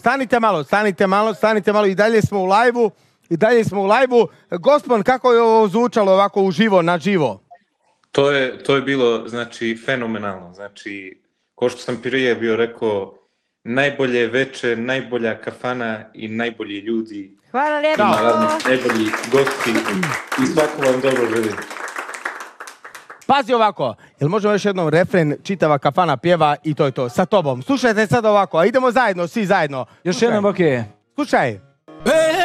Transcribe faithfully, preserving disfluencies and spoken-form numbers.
stanite malo, stanite malo, stanite malo. I dalje smo u lajvu. I dalje smo u lajvu. Gospon, kako je ovo zvučalo ovako uživo, na živo? To je, to je bilo, znači, fenomenalno. Znači, ko što sam prije bio rekao, najbolje veče, najbolja kafana i najbolji ljudi. Hvala lijepo. Najbolji gosti i svako vam dobro želim. Pazi ovako, jel možemo još jednom refren, čitava kafana pjeva i to je to, sa tobom. Slušajte sad ovako, a idemo zajedno, svi zajedno. Još jednom, okej. Slušaj. Hey!